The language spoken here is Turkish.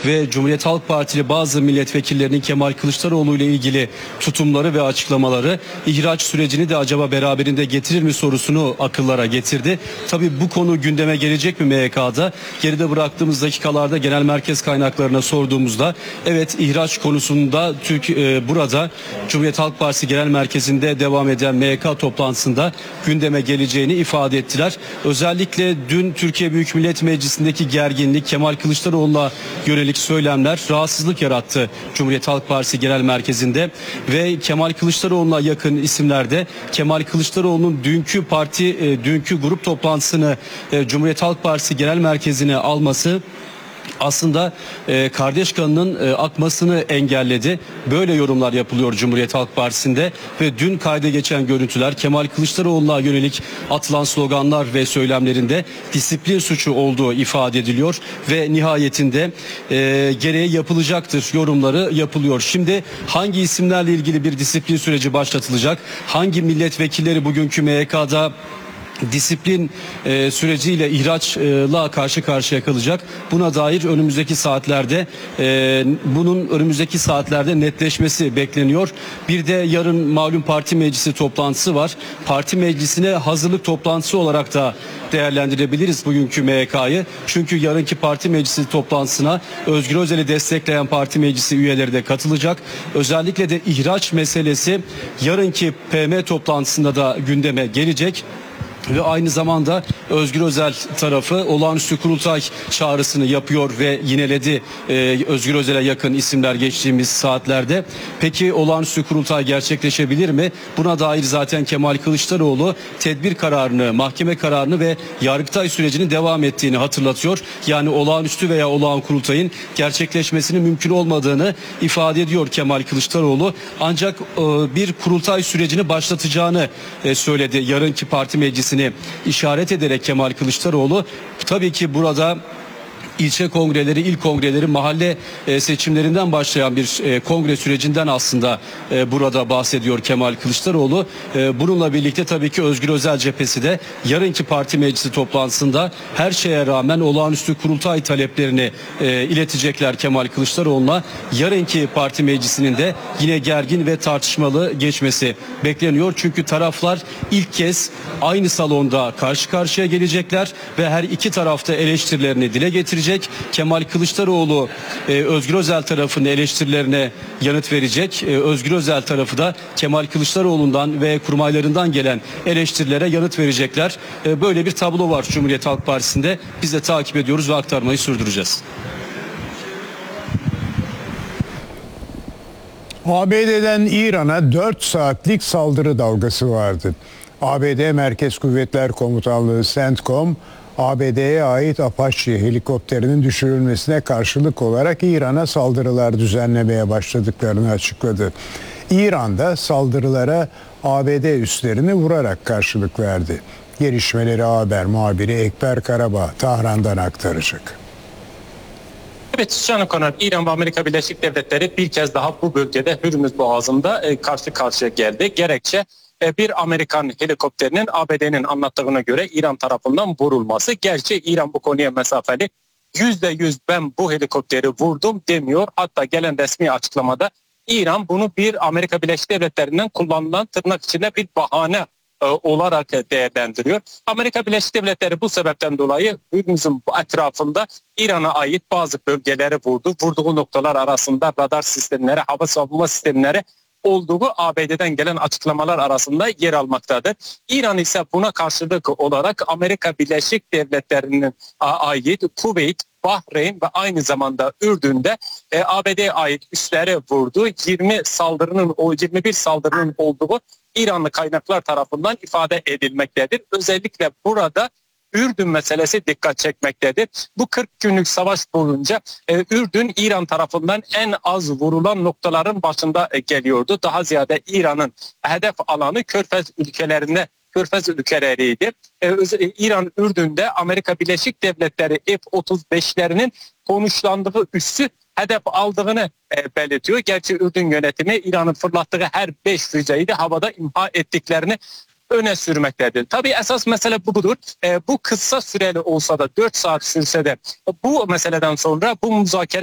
ve Cumhuriyet Halk Partili bazı milletvekillerinin Kemal Kılıçdaroğlu ile ilgili tutumları ve açıklamaları ihraç sürecini de acaba beraberinde getirir mi sorusunu akıllara getirdi. Tabii bu konu gündeme gelecek mi MYK'da? Geride bıraktığımız dakikalarda genel merkez kaynaklarına sorduğumuzda evet, ihraç konusunda burada Cumhuriyet Halk Partisi Genel Merkezi'nde devam eden MYK toplantısında gündeme geleceğini ifade ettiler. Özellikle dün Türkiye Büyük Millet Meclisi'ndeki gerginlik, Kemal Kılıçdaroğlu'na yönelik söylemler rahatsızlık yarattı Cumhuriyet Halk Partisi Genel Merkezi'nde ve Kemal Kılıçdaroğlu'na yakın isimlerde Kemal Kılıçdaroğlu'nun dünkü grup toplantısını Cumhuriyet Halk Partisi Genel Merkezi'ne alması aslında kardeş kanının akmasını engelledi. Böyle yorumlar yapılıyor Cumhuriyet Halk Partisi'nde ve dün kayda geçen görüntüler Kemal Kılıçdaroğlu'na yönelik atılan sloganlar ve söylemlerinde disiplin suçu olduğu ifade ediliyor ve nihayetinde gereği yapılacaktır yorumları yapılıyor. Şimdi hangi isimlerle ilgili bir disiplin süreci başlatılacak? Hangi milletvekilleri bugünkü MYK'da disiplin süreciyle ihraçla karşı karşıya kalacak? Buna dair önümüzdeki saatlerde netleşmesi bekleniyor. Bir de yarın malum parti meclisi toplantısı var. Parti meclisine hazırlık toplantısı olarak da değerlendirebiliriz bugünkü MYK'yı. Çünkü yarınki parti meclisi toplantısına Özgür Özel'i destekleyen parti meclisi üyeleri de katılacak. Özellikle de ihraç meselesi yarınki PM toplantısında da gündeme gelecek. Ve aynı zamanda Özgür Özel tarafı olağanüstü kurultay çağrısını yapıyor ve yineledi Özgür Özel'e yakın isimler geçtiğimiz saatlerde. Peki olağanüstü kurultay gerçekleşebilir mi? Buna dair zaten Kemal Kılıçdaroğlu tedbir kararını, mahkeme kararını ve Yargıtay sürecinin devam ettiğini hatırlatıyor. Yani olağanüstü veya olağan kurultayın gerçekleşmesinin mümkün olmadığını ifade ediyor Kemal Kılıçdaroğlu. Ancak bir kurultay sürecini başlatacağını söyledi yarınki parti meclisini işaret ederek Kemal Kılıçdaroğlu. Tabii ki burada ilçe kongreleri, il kongreleri, mahalle seçimlerinden başlayan bir kongre sürecinden aslında burada bahsediyor Kemal Kılıçdaroğlu. Bununla birlikte tabii ki Özgür Özel cephesi de yarınki parti meclisi toplantısında her şeye rağmen olağanüstü kurultay taleplerini iletecekler Kemal Kılıçdaroğlu'na. Yarınki parti meclisinin de yine gergin ve tartışmalı geçmesi bekleniyor. Çünkü taraflar ilk kez aynı salonda karşı karşıya gelecekler ve her iki tarafta eleştirilerini dile getirecek. Kemal Kılıçdaroğlu Özgür Özel tarafının eleştirilerine yanıt verecek. Özgür Özel tarafı da Kemal Kılıçdaroğlu'ndan ve kurmaylarından gelen eleştirilere yanıt verecekler. Böyle bir tablo var Cumhuriyet Halk Partisi'nde. Biz de takip ediyoruz ve aktarmayı sürdüreceğiz. ABD'den İran'a 4 saatlik saldırı dalgası vardı. ABD Merkez Kuvvetler Komutanlığı CENTCOM, ABD'ye ait Apache helikopterinin düşürülmesine karşılık olarak İran'a saldırılar düzenlemeye başladıklarını açıkladı. İran da saldırılara ABD üslerini vurarak karşılık verdi. Gelişmeleri haber muhabiri Ekber Karabağ Tahran'dan aktaracak. Evet, Can Konar, İran ve Amerika Birleşik Devletleri bir kez daha bu bölgede Hürmüz Boğazı'nda karşı karşıya geldi. Gerekçe bir Amerikan helikopterinin ABD'nin anlattığına göre İran tarafından vurulması. Gerçi İran bu konuya mesafeli, %100 ben bu helikopteri vurdum demiyor. Hatta gelen resmi açıklamada İran bunu bir Amerika Birleşik Devletleri'nden kullanılan tırnak içinde bir bahane olarak değerlendiriyor. Amerika Birleşik Devletleri bu sebepten dolayı Hürmüz'ün etrafında İran'a ait bazı bölgeleri vurdu. Vurduğu noktalar arasında radar sistemleri, hava savunma sistemleri olduğu ABD'den gelen açıklamalar arasında yer almaktadır. İran ise buna karşılık olarak Amerika Birleşik Devletleri'nin ait Kuveyt, Bahreyn ve aynı zamanda Ürdün'de ABD'ye ait üsleri vurdu. 21 saldırının olduğu İranlı kaynaklar tarafından ifade edilmektedir. Özellikle burada Ürdün meselesi dikkat çekmektedir. Bu 40 günlük savaş boyunca Ürdün İran tarafından en az vurulan noktaların başında geliyordu. Daha ziyade İran'ın hedef alanı Körfez ülkeleriydi. İran Ürdün'de Amerika Birleşik Devletleri F-35'lerinin konuşlandığı üssü hedef aldığını belirtiyor. Gerçi Ürdün yönetimi İran'ın fırlattığı her 5 füzeyi de havada imha ettiklerini öne sürmektedir. Tabii esas mesele budur. Bu kısa süreli olsa da 4 saat sürse de bu meseleden sonra bu müzakere